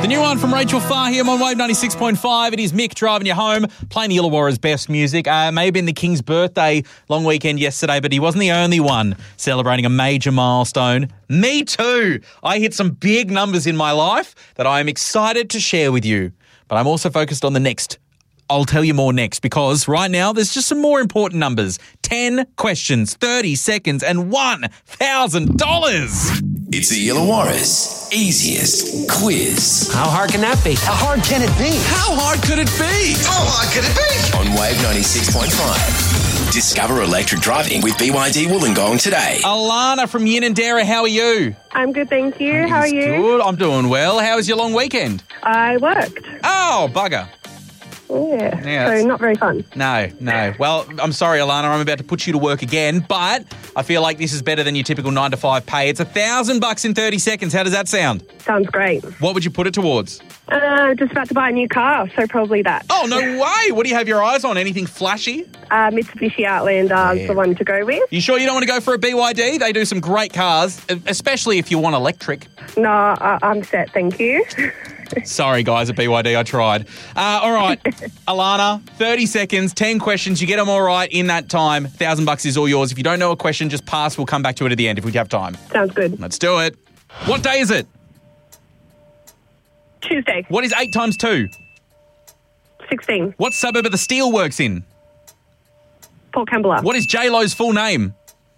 The new one from Rachel Farr here on Wave 96.5. It is Mick driving you home, playing the Illawarra's best music. May have been the King's birthday long weekend yesterday, but he wasn't the only one celebrating a major milestone. Me too. I hit some big numbers in my life that I am excited to share with you. But I'm also focused on the next. I'll tell you more next, because right now there's just some more important numbers. 10 questions, 30 seconds, and $1,000. It's the Illawarra's easiest quiz. How hard can that be? How hard can it be? How hard could it be? How hard could it be? On Wave 96.5. Discover electric driving with BYD Wollongong today. Alana from Yinandera, how are you? I'm good, thank you. How are you? Good, I'm doing well. How was your long weekend? I worked. Oh, bugger. Yeah, so not very fun. No. Well, I'm sorry, Alana, I'm about to put you to work again, but I feel like this is better than your typical 9 to 5 pay. It's $1,000 in 30 seconds. How does that sound? Sounds great. What would you put it towards? Just about to buy a new car, so probably that. Oh, no way. What do you have your eyes on? Anything flashy? Mitsubishi Outlander is the one to go with. You sure you don't want to go for a BYD? They do some great cars, especially if you want electric. No, I'm set, thank you. Sorry, guys, at BYD, I tried. All right, Alana, 30 seconds, 10 questions. You get them all right in that time. $1,000 is all yours. If you don't know a question, just pass. We'll come back to it at the end if we have time. Sounds good. Let's do it. What day is it? Tuesday. What is 8 times 2? 16. What suburb of the Steelworks in? Port Kembla. What is J-Lo's full name?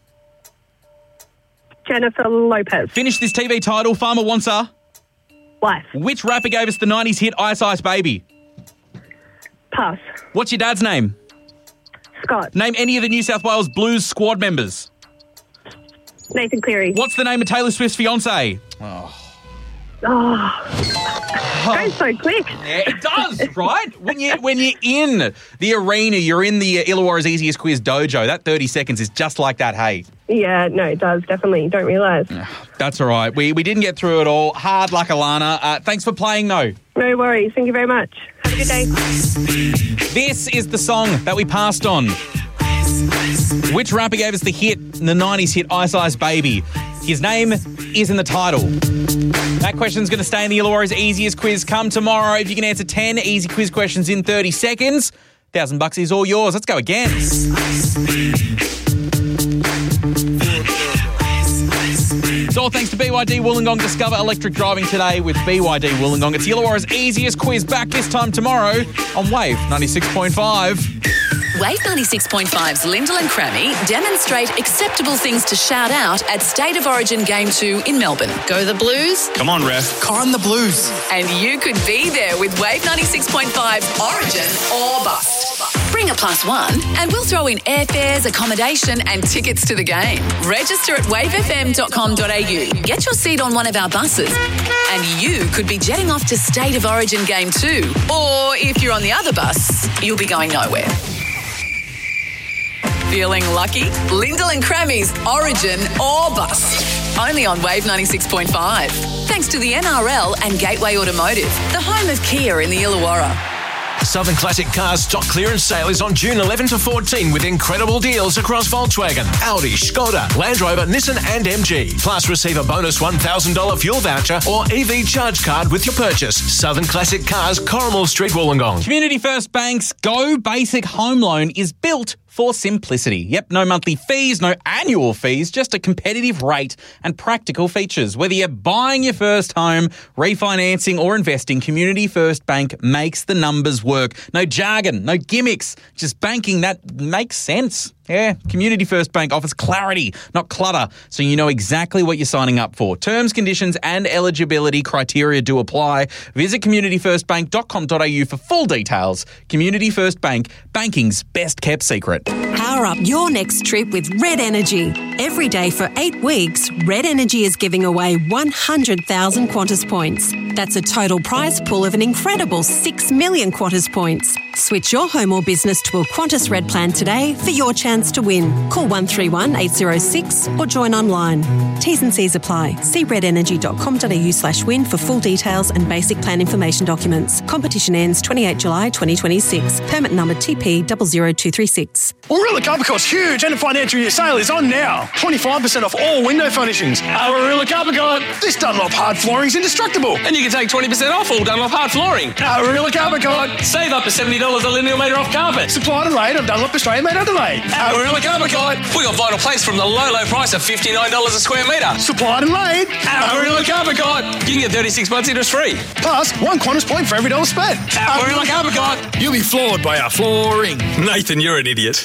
Jennifer Lopez. Finish this TV title. Farmer wants a... Life. Which rapper gave us the 90s hit Ice Ice Baby? Pass. What's your dad's name? Scott. Name any of the New South Wales Blues squad members. Nathan Cleary. What's the name of Taylor Swift's fiancé? Goes so quick. Yeah, it does, right? When you're in the arena, you're in the Illawarra's Easiest Quiz dojo. That 30 seconds is just like that, hey? Yeah, no, it does, definitely. Don't realise. That's all right. We didn't get through it all. Hard luck, Alana. Thanks for playing, though. No worries. Thank you very much. Have a good day. This is the song that we passed on. Which rapper gave us the 90s hit Ice Ice Baby? His name is in the title. That question's going to stay in the Illawarra's Easiest Quiz come tomorrow. If you can answer 10 easy quiz questions in 30 seconds, $1,000 is all yours. Let's go again. It's all thanks to BYD Wollongong. Discover electric driving today with BYD Wollongong. It's Illawarra's Easiest Quiz, back this time tomorrow on Wave 96.5. Wave 96.5's Lyndall and Crammy demonstrate acceptable things to shout out at State of Origin Game 2 in Melbourne. Go the Blues. Come on, ref. Con the Blues. And you could be there with Wave 96.5's Origin or Bust. Bring a +1 and we'll throw in airfares, accommodation and tickets to the game. Register at wavefm.com.au. Get your seat on one of our buses and you could be jetting off to State of Origin Game 2. Or if you're on the other bus, you'll be going nowhere. Feeling lucky? Lyndall and Crammy's Origin or Bust. Only on Wave 96.5. Thanks to the NRL and Gateway Automotive, the home of Kia in the Illawarra. Southern Classic Cars stock clearance sale is on June 11 to 14 with incredible deals across Volkswagen, Audi, Skoda, Land Rover, Nissan and MG. Plus receive a bonus $1,000 fuel voucher or EV charge card with your purchase. Southern Classic Cars, Corrimal Street, Wollongong. Community First Bank's Go Basic Home Loan is built for simplicity. Yep, no monthly fees, no annual fees, just a competitive rate and practical features. Whether you're buying your first home, refinancing or investing, Community First Bank makes the numbers work. No jargon, no gimmicks, just banking that makes sense. Yeah, Community First Bank offers clarity, not clutter, so you know exactly what you're signing up for. Terms, conditions and eligibility criteria do apply. Visit communityfirstbank.com.au for full details. Community First Bank, banking's best kept secret. Power up your next trip with Red Energy. Every day for 8 weeks, Red Energy is giving away 100,000 Qantas points. That's a total prize pool of an incredible 6 million Qantas points. Switch your home or business to a Qantas Red plan today for your chance to win. Call 131 806 or join online. T's and C's apply. See redenergy.com.au/win for full details and basic plan information documents. Competition ends 28 July 2026. Permit number TP 00236. Warilla Carpet's huge end of financial year sale is on now. 25% off all window furnishings. Warilla Carpet. This Dunlop hard flooring is indestructible, and you you take 20% off all Dunlop hard flooring. Arilla Carpet Guide. Save up to $70 a linear metre off carpet. Supplied and laid on Dunlop Australian made Adelaide. Arilla Carpet Guide. We got vital place from the low price of $59 a square metre. Supplied and laid. Arilla Carpet Guide. You can get 36 months interest free. Plus, one Qantas point for every dollar spent. Arilla Carpet Guide. You'll be floored by our flooring. Nathan, you're an idiot.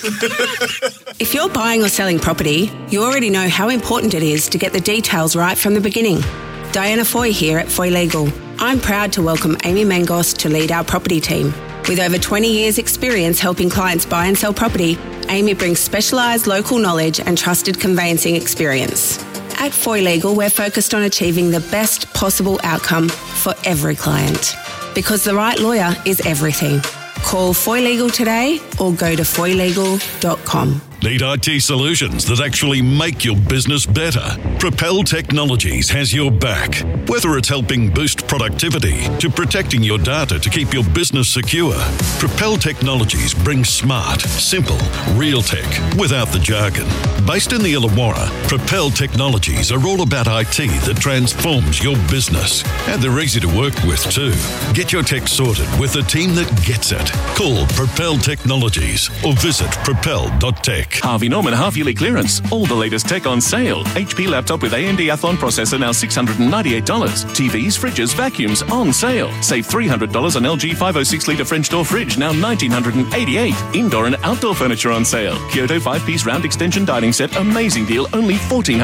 If you're buying or selling property, you already know how important it is to get the details right from the beginning. Diana Foy here at Foy Legal. I'm proud to welcome Amy Mangos to lead our property team. With over 20 years' experience helping clients buy and sell property, Amy brings specialised local knowledge and trusted conveyancing experience. At Foy Legal, we're focused on achieving the best possible outcome for every client. Because the right lawyer is everything. Call Foy Legal today or go to foylegal.com. Need IT solutions that actually make your business better? Propel Technologies has your back. Whether it's helping boost productivity to protecting your data to keep your business secure, Propel Technologies brings smart, simple, real tech without the jargon. Based in the Illawarra, Propel Technologies are all about IT that transforms your business. And they're easy to work with too. Get your tech sorted with a team that gets it. Call Propel Technologies or visit propel.tech. Harvey Norman half-yearly clearance. All the latest tech on sale. HP laptop with AMD Athlon processor now $698. TVs, fridges, vacuums on sale. Save $300 on LG 506-litre French door fridge, now $1,988. Indoor and outdoor furniture on sale. Kyoto 5-piece round extension dining set, amazing deal, only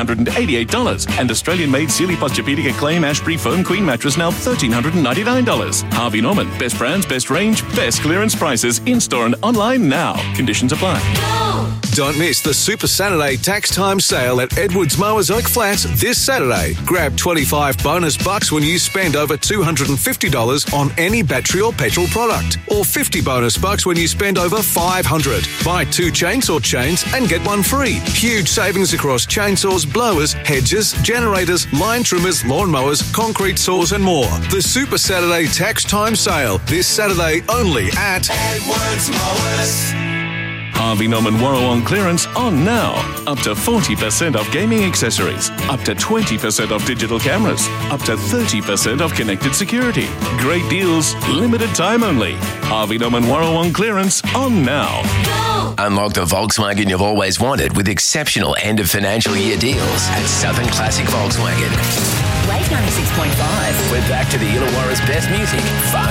$1,488. And Australian-made Sealy Posturepedic Acclaim Ashbury foam queen mattress, now $1,399. Harvey Norman, best brands, best range, best clearance prices, in-store and online now. Conditions apply. Don't miss the Super Saturday tax time sale at Edwards Mowers Oak Flats this Saturday. Grab 25 bonus bucks when you spend over $250 on any battery or petrol product, or 50 bonus bucks when you spend over $500. Buy 2 chainsaw chains and get 1 free. Huge savings across chainsaws, blowers, hedges, generators, line trimmers, lawnmowers, concrete saws and more. The Super Saturday tax time sale this Saturday only at Edwards Mowers. Harvey Norman Warrawong clearance on now. Up to 40% off gaming accessories. Up to 20% off digital cameras. Up to 30% off connected security. Great deals, limited time only. Harvey Norman Warrawong clearance on now. Unlock the Volkswagen you've always wanted with exceptional end of financial year deals at Southern Classic Volkswagen. Wave 96.5. We're back to the Illawarra's best music, fun